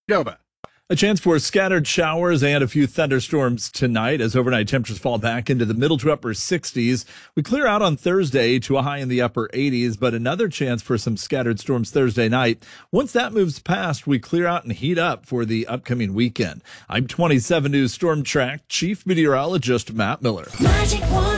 Nova. A chance for scattered showers and a few thunderstorms tonight as overnight temperatures fall back into the middle to upper 60s. We clear out on Thursday to a high in the upper 80s, but another chance for some scattered storms Thursday night. Once that moves past, we clear out and heat up for the upcoming weekend. I'm 27 News Storm Track Chief Meteorologist Matt Miller.